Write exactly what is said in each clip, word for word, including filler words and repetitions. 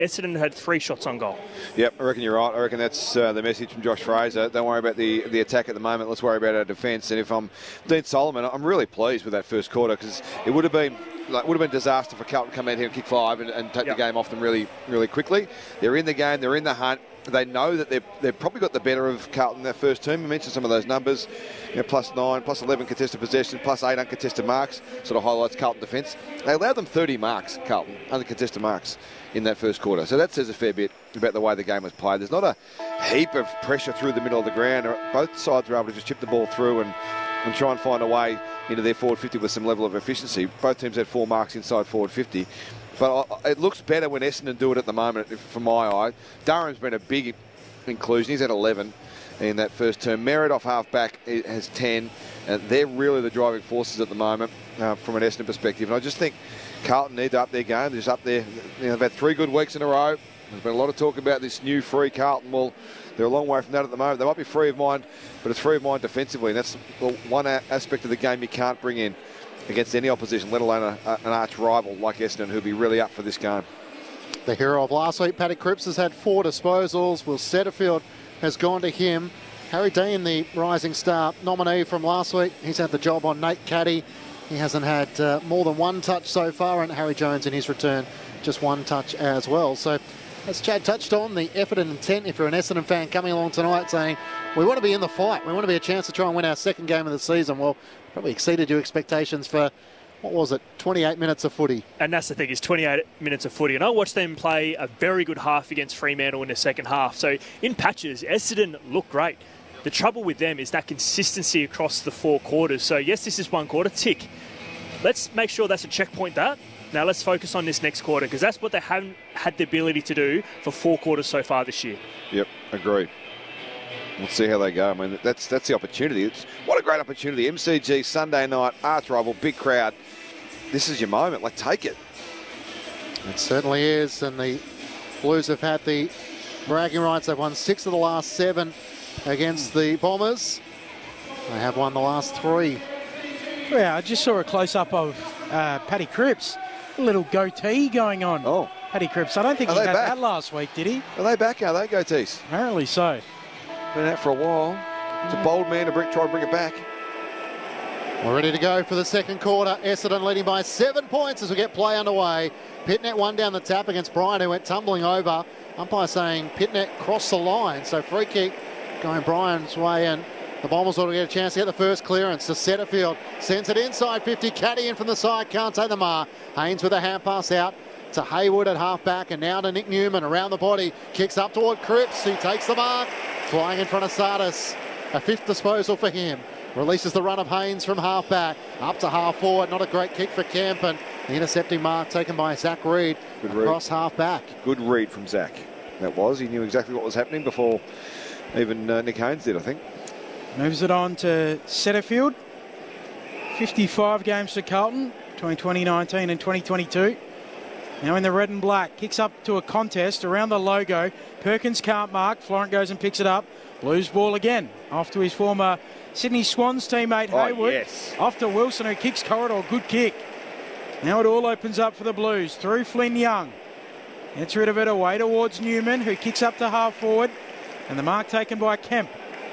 Essendon had three shots on goal. Yep, I reckon you're right. I reckon that's uh, the message from Josh Fraser. Don't worry about the, the attack at the moment. Let's worry about our defence. And if I'm Dean Solomon, I'm really pleased with that first quarter because it would have been like would have been a disaster for Carlton to come out here and kick five and, and take yep. the game off them really, really quickly. They're in the game. They're in the hunt. They know that they've, they've probably got the better of Carlton in their first team. We mentioned some of those numbers, you know, plus nine, plus eleven contested possessions, plus eight uncontested marks, sort of highlights Carlton defence. They allowed them thirty marks, Carlton, uncontested marks in that first quarter. So that says a fair bit about the way the game was played. There's not a heap of pressure through the middle of the ground. Both sides were able to just chip the ball through and, and try and find a way into their forward fifty with some level of efficiency. Both teams had four marks inside forward fifty. But it looks better when Essendon do it at the moment, from my eye. Durham's been a big inclusion. He's had eleven in that first term. Merritt off half-back has ten. And they're really the driving forces at the moment uh, from an Essendon perspective. And I just think Carlton need to up their game. They're just up there. You know, they've had three good weeks in a row. There's been a lot of talk about this new free Carlton. Well, they're a long way from that at the moment. They might be free of mind, but it's free of mind defensively. And that's one aspect of the game you can't bring in against any opposition, let alone a, a, an arch rival like Essendon, who'll be really up for this game. The hero of last week, Paddy Cripps, has had four disposals. Will Setterfield has gone to him. Harry Dean, the rising star nominee from last week, he's had the job on Nate Caddy. He hasn't had uh, more than one touch so far, and Harry Jones in his return, just one touch as well. So, as Chad touched on, the effort and intent, if you're an Essendon fan coming along tonight saying, we want to be in the fight, we want to be a chance to try and win our second game of the season, well, probably exceeded your expectations for, what was it, twenty-eight minutes of footy. And that's the thing, is twenty-eight minutes of footy. And I watched them play a very good half against Fremantle in the second half. So in patches, Essendon looked great. The trouble with them is that consistency across the four quarters. So yes, this is one quarter, tick. Let's make sure that's a checkpoint that. Now let's focus on this next quarter, because that's what they haven't had the ability to do for four quarters so far this year. Yep, agreed. We'll see how they go. I mean, that's that's the opportunity. It's, what a great opportunity. M C G, Sunday night, arch rival, big crowd. This is your moment. Like, take it. It certainly is. And the Blues have had the bragging rights. They've won six of the last seven against the Bombers. They have won the last three. Yeah, I just saw a close-up of uh, Paddy Cripps. A little goatee going on. Oh. Paddy Cripps. I don't think are he had back? that last week, did he? Are they back? Are they goatees? Apparently so. Been out for a while. It's a bold man to bring, try and bring it back. We're ready to go for the second quarter. Essendon leading by seven points as we get play underway. Pitnet one down the tap against Bryan, who went tumbling over. Umpire saying Pitnet crossed the line. So free kick going Bryan's way, and the Bombers ought to get a chance to get the first clearance. To Setterfield, sends it inside fifty. Caddy in from the side, can't take the mark. Haynes with a hand pass out to Hayward at half-back, and now to Nick Newman around the body. Kicks up toward Cripps, who takes the mark. Flying in front of Sardis. A fifth disposal for him. Releases the run of Haynes from half-back. Up to half-forward. Not a great kick for Kemp. And the intercepting mark taken by Zach Reid across half-back. Good read from Zach. That was. He knew exactly what was happening before even uh, Nick Haynes did, I think. Moves it on to Setterfield. fifty-five games for Carlton between twenty nineteen and twenty twenty-two. Now in the red and black. Kicks up to a contest around the logo. Perkins can't mark. Florent goes and picks it up. Blues ball again. Off to his former Sydney Swans teammate oh, Hayward. Yes. Off to Wilson, who kicks corridor. Good kick. Now it all opens up for the Blues. Through Flynn Young. Gets rid of it away towards Newman, who kicks up to half forward. And the mark taken by Kemp.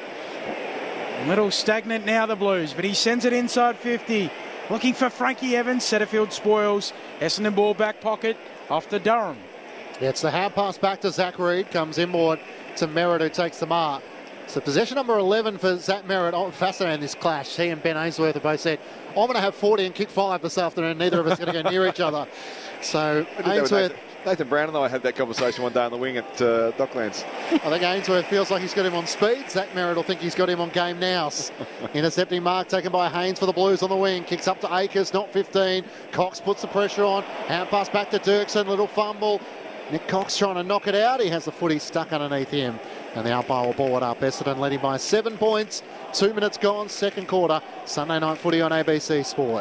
A little stagnant now, the Blues, but he sends it inside fifty. Looking for Frankie Evans. Setterfield spoils. Essendon ball back pocket. Off to Durham. Yeah, it's the hand pass back to Zach Reid. Comes inboard to Merritt, who takes the mark. So possession number eleven for Zach Merritt. Oh, fascinating, this clash. He and Ben Ainsworth have both said, I'm going to have forty and kick five this afternoon. Neither of us are going to go near each other. So Ainsworth... Nathan Brown and I had that conversation one day on the wing at uh, Docklands. I think Ainsworth feels like he's got him on speed. Zach Merritt will think he's got him on game now. Intercepting mark taken by Haynes for the Blues on the wing. Kicks up to Akers, not fifteen. Cox puts the pressure on. Hand pass back to Dirksen, little fumble. Nick Cox trying to knock it out. He has the footy stuck underneath him. And the umpire will ball it up. Essendon leading by seven points. Two minutes gone, second quarter. Sunday night footy on A B C Sport.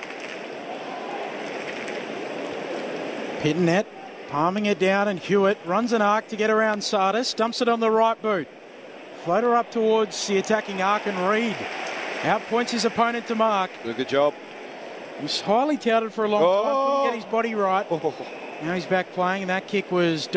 Pitnet palming it down, and Hewitt runs an arc to get around Sardis. Dumps it on the right boot. Floater up towards the attacking arc, and Reid outpoints his opponent to mark. Good job. He's highly touted for a long oh. time. Couldn't get his body right. Oh. Now he's back playing, and that kick was